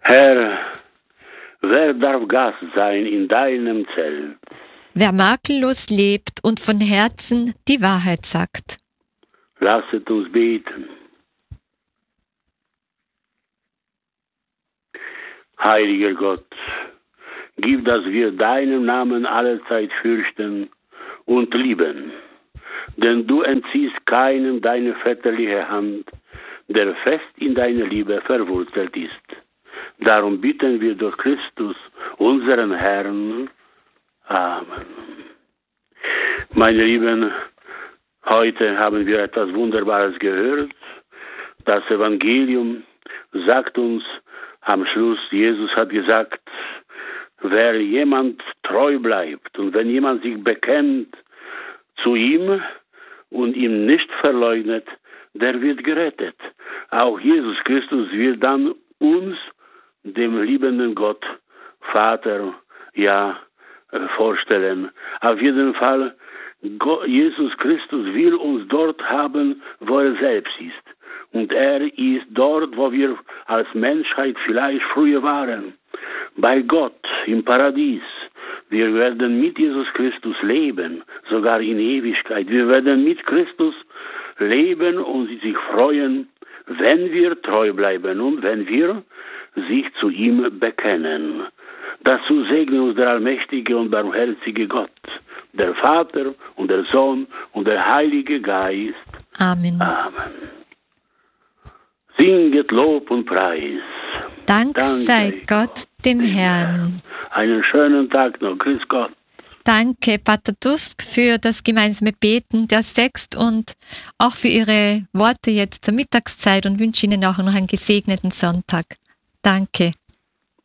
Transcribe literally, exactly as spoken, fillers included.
Herr, wer darf Gast sein in deinem Zelt? Wer makellos lebt und von Herzen die Wahrheit sagt. Lasset uns beten. Heiliger Gott, gib, dass wir deinen Namen allezeit fürchten und lieben. Denn du entziehst keinem deine väterliche Hand, der fest in deine Liebe verwurzelt ist. Darum bitten wir durch Christus, unseren Herrn. Amen. Meine Lieben, heute haben wir etwas Wunderbares gehört. Das Evangelium sagt uns am Schluss, Jesus hat gesagt, wer jemand treu bleibt und wenn jemand sich bekennt zu ihm und ihm nicht verleugnet, der wird gerettet. Auch Jesus Christus wird dann uns, dem liebenden Gott, Vater, ja, vorstellen. Auf jeden Fall, Jesus Christus will uns dort haben, wo er selbst ist. Und er ist dort, wo wir als Menschheit vielleicht früher waren. Bei Gott im Paradies. Wir werden mit Jesus Christus leben, sogar in Ewigkeit. Wir werden mit Christus leben und sich freuen, wenn wir treu bleiben und wenn wir sich zu ihm bekennen. Dazu segne uns der allmächtige und barmherzige Gott, der Vater und der Sohn und der Heilige Geist. Amen. Amen. Singet Lob und Preis. Dank, Dank sei Gott, dem Herrn. Einen schönen Tag noch. Grüß Gott. Danke, Pater Tusk, für das gemeinsame Beten der Sext und auch für Ihre Worte jetzt zur Mittagszeit und wünsche Ihnen auch noch einen gesegneten Sonntag. Danke.